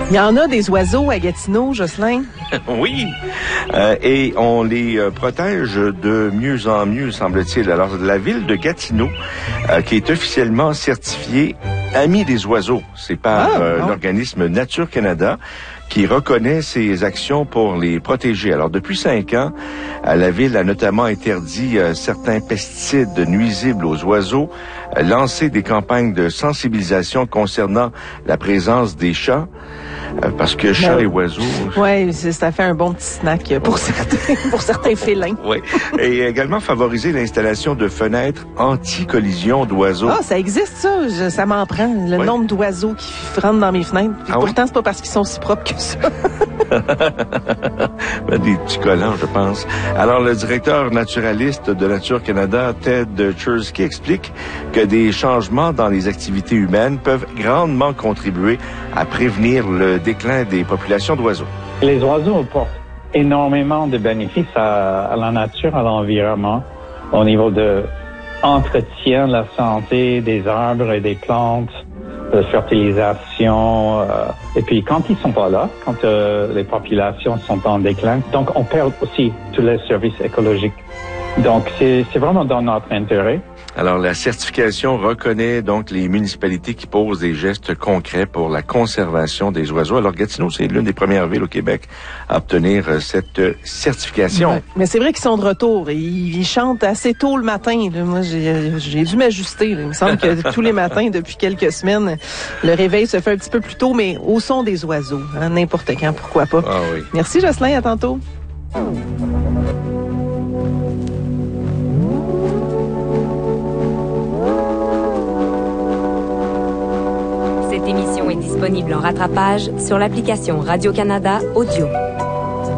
Il y en a des oiseaux à Gatineau, Jocelyn. Oui, et on les protège de mieux en mieux, semble-t-il. Alors, la ville de Gatineau, qui est officiellement certifiée Ami des oiseaux, c'est par l'organisme Nature Canada, qui reconnaît ses actions pour les protéger. Alors, depuis 5 ans, la Ville a notamment interdit certains pesticides nuisibles aux oiseaux, lancé des campagnes de sensibilisation concernant la présence des chats, parce que chats et oiseaux... Oui, ça fait un bon petit snack pour certains félins. Oui, et également favoriser l'installation de fenêtres anti-collision d'oiseaux. Ah, ça existe ça, ça m'en prend, le nombre d'oiseaux qui rentrent dans mes fenêtres. Puis pourtant, c'est pas parce qu'ils sont si propres que ça. Des petits collants, je pense. Alors, le directeur naturaliste de Nature Canada, Ted Chursky, explique que des changements dans les activités humaines peuvent grandement contribuer à prévenir le déclin des populations d'oiseaux. Les oiseaux apportent énormément de bénéfices à la nature, à l'environnement, au niveau de entretien de la santé des arbres et des plantes, de fertilisation. Et puis, quand ils sont pas là, quand les populations sont en déclin, donc on perd aussi tous les services écologiques. Donc, c'est vraiment dans notre intérêt. Alors, la certification reconnaît donc les municipalités qui posent des gestes concrets pour la conservation des oiseaux. Alors, Gatineau, c'est l'une des premières villes au Québec à obtenir cette certification. Ouais. Mais c'est vrai qu'ils sont de retour. Ils chantent assez tôt le matin. Là. Moi, j'ai dû m'ajuster. Là. Il me semble que tous les matins, depuis quelques semaines, le réveil se fait un petit peu plus tôt, mais au son des oiseaux. Hein, n'importe quand, pourquoi pas. Ah oui. Merci, Jocelyn. À tantôt. Cette émission est disponible en rattrapage sur l'application Radio-Canada Audio.